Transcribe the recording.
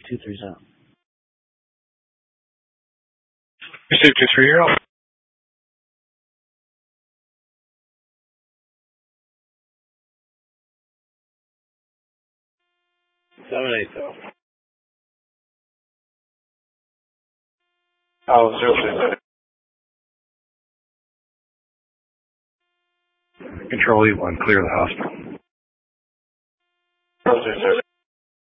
230. Receive 230. 780. Oh, 06. Control E1, clear the hospital. 006.